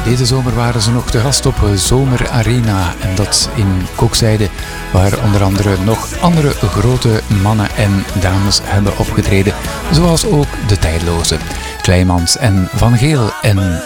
Deze zomer waren ze nog te gast op Zomer Arena en dat in Kokzijde, waar onder andere nog andere grote mannen en dames hebben opgetreden, zoals ook De Tijdloze, Kleimans en Van Geel en